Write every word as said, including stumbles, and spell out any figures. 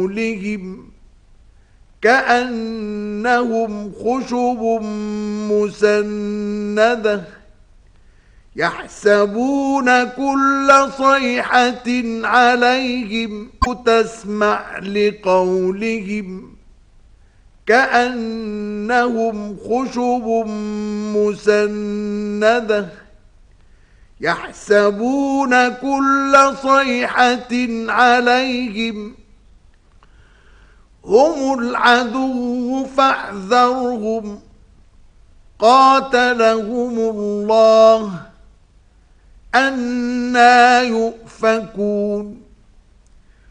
قولهم كأنهم خشب مسندة يحسبون كل صيحة عليهم تسمع لقولهم كأنهم خشب مسندة يحسبون كل صيحة عليهم هم العدو فاحذرهم قاتلهم الله أنى يؤفكون